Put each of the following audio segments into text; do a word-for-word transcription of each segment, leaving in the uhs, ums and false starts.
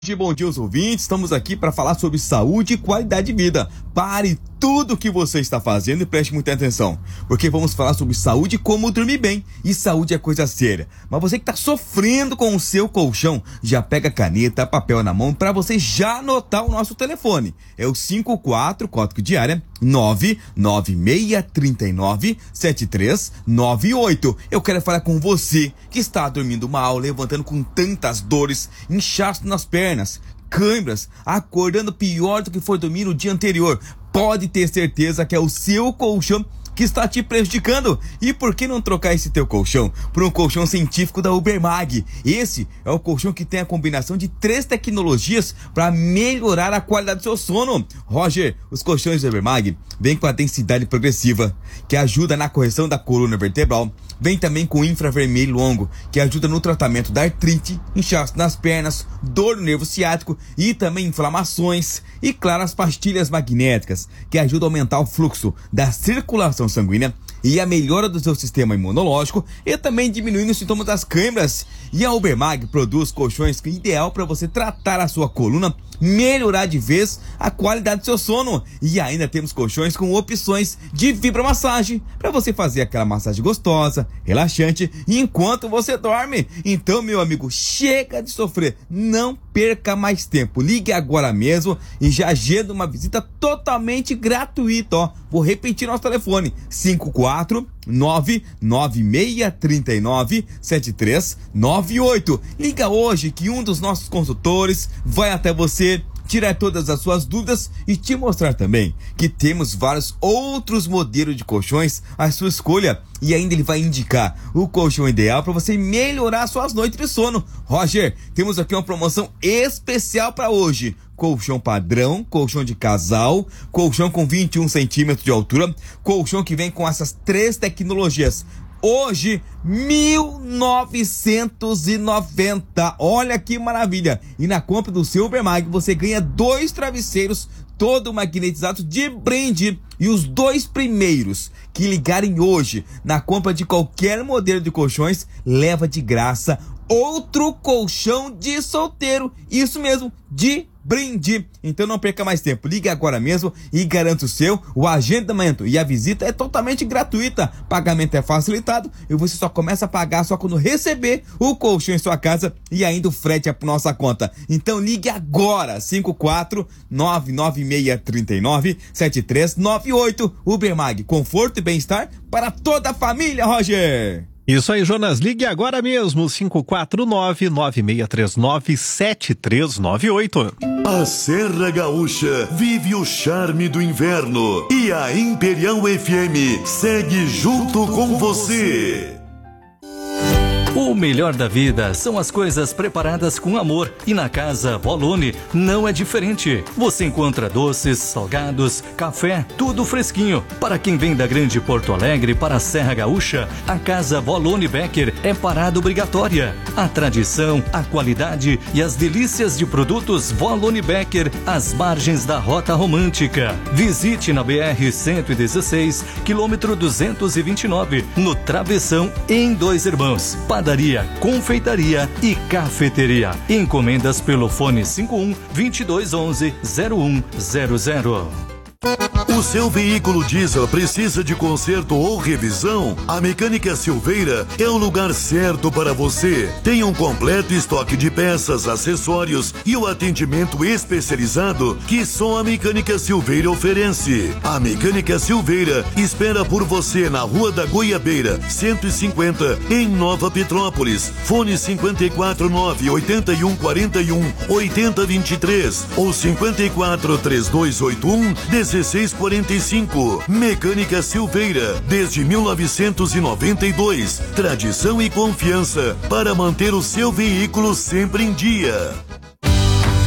Bom dia aos ouvintes, estamos aqui para falar sobre saúde e qualidade de vida. Pare tudo o que você está fazendo e preste muita atenção, porque vamos falar sobre saúde e como dormir bem, e saúde é coisa séria. Mas você que está sofrendo com o seu colchão, já pega caneta, papel na mão para você já anotar o nosso telefone. É o cinco quatro, código de área, nove nove seis três nove sete três nove oito. Eu quero falar com você que está dormindo mal, levantando com tantas dores, inchaço nas pernas, câimbras, acordando pior do que foi dormir no dia anterior. Pode ter certeza que é o seu colchão que está te prejudicando. E por que não trocar esse teu colchão por um colchão científico da Ubermag? Esse é o colchão que tem a combinação de três tecnologias para melhorar a qualidade do seu sono. Roger, os colchões da Ubermag vêm com a densidade progressiva, que ajuda na correção da coluna vertebral. Vem também com infravermelho longo, que ajuda no tratamento da artrite, inchaço nas pernas, dor no nervo ciático e também inflamações. E claro, as pastilhas magnéticas, que ajudam a aumentar o fluxo da circulação sanguínea e a melhora do seu sistema imunológico e também diminuindo os sintomas das câimbras. E a Ubermag produz colchões ideal para você tratar a sua coluna, melhorar de vez a qualidade do seu sono. E ainda temos colchões com opções de vibromassagem para você fazer aquela massagem gostosa, relaxante enquanto você dorme. Então, meu amigo, chega de sofrer, não perca mais tempo, ligue agora mesmo e já agenda uma visita totalmente gratuita, ó. Vou repetir nosso telefone: cinco quatro nove nove seis três nove sete três nove oito. Liga hoje que um dos nossos consultores vai até você, tirar todas as suas dúvidas e te mostrar também que temos vários outros modelos de colchões à sua escolha. E ainda ele vai indicar o colchão ideal para você melhorar suas noites de sono. Roger, temos aqui uma promoção especial para hoje: colchão padrão, colchão de casal, colchão com vinte e um centímetros de altura, colchão que vem com essas três tecnologias. Hoje, mil novecentos e noventa. Olha que maravilha! E na compra do seu Ubermag você ganha dois travesseiros todo magnetizados de brinde. E os dois primeiros que ligarem hoje na compra de qualquer modelo de colchões leva de graça outro colchão de solteiro. Isso mesmo, de brinde. Então não perca mais tempo, ligue agora mesmo e garanta o seu. O agendamento e a visita é totalmente gratuita, pagamento é facilitado e você só começa a pagar só quando receber o colchão em sua casa, e ainda o frete é por nossa conta. Então ligue agora, cinco quatro nove nove seis três nove sete três nove oito. Ubermag, conforto e bem-estar para toda a família, Roger. Isso aí, Jonas, ligue agora mesmo, cinco quatro nove nove seis três nove sete três nove oito. A Serra Gaúcha vive o charme do inverno e a Imperial F M segue junto com você. O melhor da vida são as coisas preparadas com amor, e na Casa Volone não é diferente. Você encontra doces, salgados, café, tudo fresquinho. Para quem vem da Grande Porto Alegre para a Serra Gaúcha, a Casa Volone Becker é parada obrigatória. A tradição, a qualidade e as delícias de produtos Volone Becker às margens da Rota Romântica. Visite na B R cento e dezesseis, quilômetro duzentos e vinte e nove, no Travessão, em Dois Irmãos. Padaria, confeitaria e cafeteria. Encomendas pelo fone cinco um, vinte e dois onze, zero um zero zero. O seu veículo diesel precisa de conserto ou revisão? A Mecânica Silveira é o lugar certo para você. Tem um completo estoque de peças, acessórios e o atendimento especializado que só a Mecânica Silveira oferece. A Mecânica Silveira espera por você na Rua da Goiabeira, cento e cinquenta, em Nova Petrópolis. Fone cinco quatro nove, oito um quatro um, oito zero dois três ou cinco quatro três dois oito um, dezesseis quarenta e cinco. Mecânica Silveira, desde mil novecentos e noventa e dois. Tradição e confiança para manter o seu veículo sempre em dia.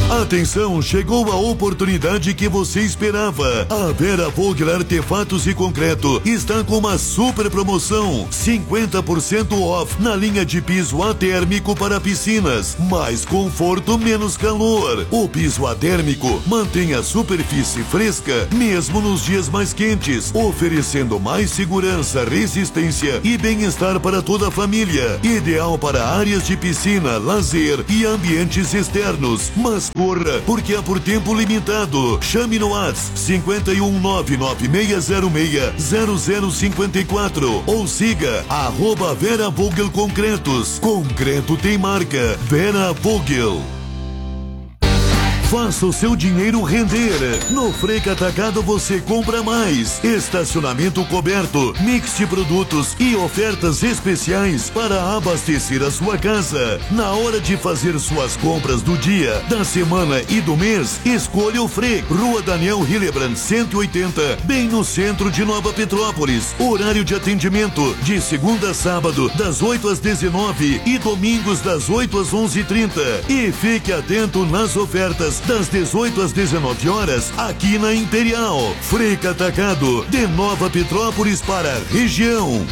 Atenção, chegou a oportunidade que você esperava. A Vera Vogel Artefatos e Concreto está com uma super promoção. cinquenta por cento off na linha de piso atérmico para piscinas. Mais conforto, menos calor. O piso atérmico mantém a superfície fresca mesmo nos dias mais quentes, oferecendo mais segurança, resistência e bem-estar para toda a família. Ideal para áreas de piscina, lazer e ambientes externos. Mas corra, porque é por tempo limitado. Chame no WhatsApp cinco um nove nove seis zero seis zero zero cinco quatro ou siga arroba Vera Vogel Concretos. Concreto tem marca. Vera Vogel. Faça o seu dinheiro render. No Freca Atacado você compra mais. Estacionamento coberto, mix de produtos e ofertas especiais para abastecer a sua casa. Na hora de fazer suas compras do dia, da semana e do mês, escolha o Freca. Rua Daniel Hillebrand, cento e oitenta, bem no centro de Nova Petrópolis. Horário de atendimento de segunda a sábado, das oito às dezenove e domingos das oito às onze e trinta. E fique atento nas ofertas das dezoito às dezenove horas, aqui na Imperial. Freca Atacado, de Nova Petrópolis para a região.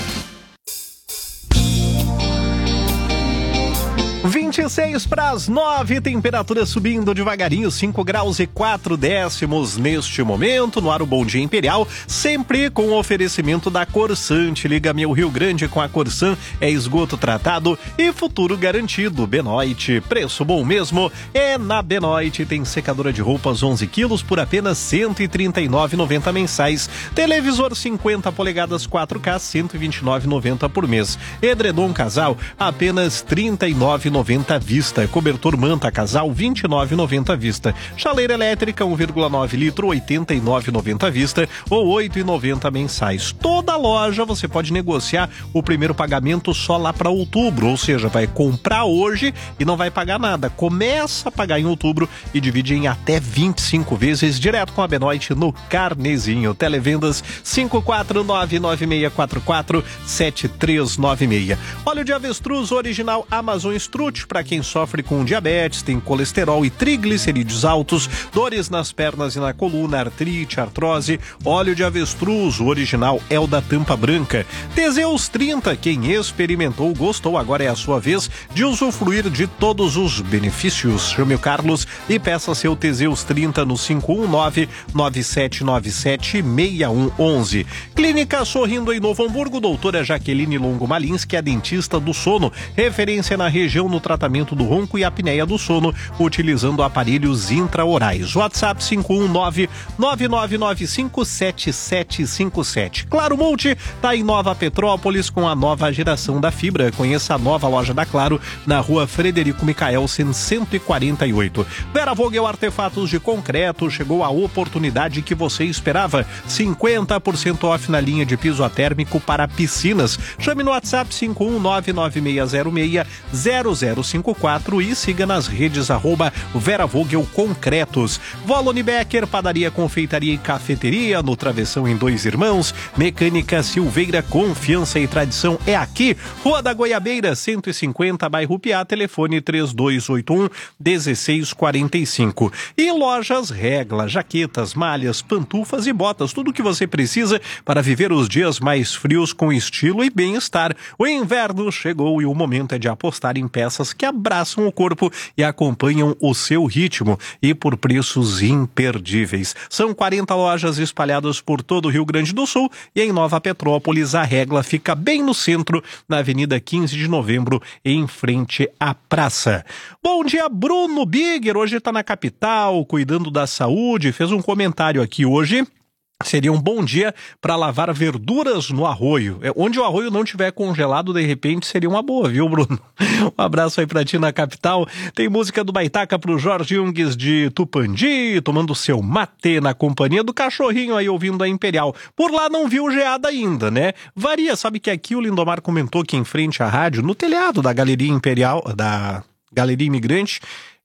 vinte e seis para as nove, temperatura subindo devagarinho, cinco graus e quatro décimos neste momento. No ar o Bom Dia Imperial, sempre com o oferecimento da Corsan. Te liga meu Rio Grande com a Corsan, é esgoto tratado e futuro garantido. Benoit, preço bom mesmo, é na Benoit. Tem secadora de roupas onze quilos por apenas cento e trinta e nove reais e noventa centavos mensais. Televisor cinquenta polegadas quatro K, cento e vinte e nove reais e noventa centavos por mês. Edredom Casal, apenas trinta e nove reais e noventa centavos à vista. Cobertor Manta Casal, vinte e nove reais e noventa centavos à vista. Chaleira elétrica um vírgula nove litro, oitenta e nove reais e noventa centavos à vista ou oito reais e noventa centavos mensais. Toda loja você pode negociar o primeiro pagamento só lá para outubro, ou seja, vai comprar hoje e não vai pagar nada. Começa a pagar em outubro e divide em até vinte e cinco vezes direto com a Benoit no Carnezinho. Televendas cinco quatro nove nove seis quatro quatro sete três nove seis. Óleo de avestruz original Amazon Strut para quem sofre com diabetes, tem colesterol e triglicerídeos altos, dores nas pernas e na coluna, artrite, artrose. Óleo de avestruz, o original é o da tampa branca. Teseus trinta, quem experimentou, gostou, agora é a sua vez de usufruir de todos os benefícios. Chame o Carlos e peça seu Teseus trinta no cinco um nove nove sete nove sete seis um um um. Clínica Sorrindo em Novo Hamburgo, doutora Jaqueline Longo Malins, que é dentista do sono, referência na região no tratamento do ronco e apneia do sono, utilizando aparelhos intraorais. WhatsApp cinco um nove nove nove nove cinco sete sete cinco sete. Claro Multi está em Nova Petrópolis com a nova geração da fibra. Conheça a nova loja da Claro na rua Frederico Micaelsen cento e quarenta e oito. Vera Vogel Artefatos de Concreto, chegou a oportunidade que você esperava. cinquenta por cento off na linha de piso atérmico para piscinas. Chame no WhatsApp cinco um nove nove seis zero seis zero zero cinco quatro e siga nas redes arroba Vera Vogel Concretos. Volone Becker, padaria, confeitaria e cafeteria no Travessão em Dois Irmãos. Mecânica Silveira, confiança e tradição é aqui. Rua da Goiabeira, cento e cinquenta, bairro Piá, telefone três dois oito um um seis quatro cinco. E Lojas Regla, jaquetas, malhas, pantufas e botas, tudo o que você precisa para viver os dias mais frios com estilo e bem-estar. O inverno chegou e o momento é de apostar em peças que abraçam o corpo e acompanham o seu ritmo e por preços imperdíveis. São quarenta lojas espalhadas por todo o Rio Grande do Sul e em Nova Petrópolis a Regla fica bem no centro, na Avenida quinze de novembro, em frente à praça. Bom dia, Bruno Bigger, hoje está na capital, cuidando da saúde, fez um comentário aqui hoje. Seria um bom dia para lavar verduras no arroio. É, onde o arroio não tiver congelado, de repente, seria uma boa, viu, Bruno? Um abraço aí pra ti na capital. Tem música do Baitaca pro Jorge Jungues de Tupandi, tomando seu mate na companhia do cachorrinho aí, ouvindo a Imperial. Por lá não viu geada ainda, né? Varia, sabe que aqui o Lindomar comentou que em frente à rádio, no telhado da Galeria Imperial, da Galeria Imigrante,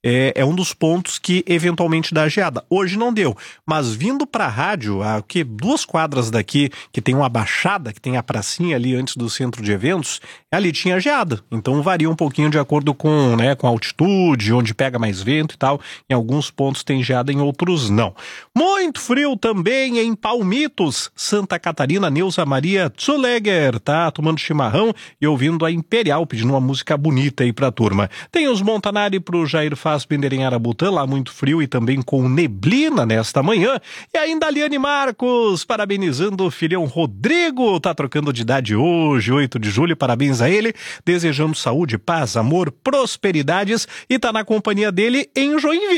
é, é um dos pontos que eventualmente dá geada. Hoje não deu, mas vindo pra rádio, a que duas quadras daqui, que tem uma baixada, que tem a pracinha ali antes do centro de eventos, ali tinha geada. Então varia um pouquinho de acordo com, né, com a altitude, onde pega mais vento e tal. Em alguns pontos tem geada, em outros não. Muito frio também em Palmitos, Santa Catarina. Neuza Maria Zuleger tá tomando chimarrão e ouvindo a Imperial, pedindo uma música bonita aí pra turma. Tem os Montanari pro Jair Fassbinder em Arabutã, lá muito frio e também com neblina nesta manhã. E ainda a Liane Marcos, parabenizando o filhão Rodrigo, tá trocando de idade hoje, oito de julho, parabéns a ele, desejando saúde, paz, amor, prosperidades, e tá na companhia dele em Joinville.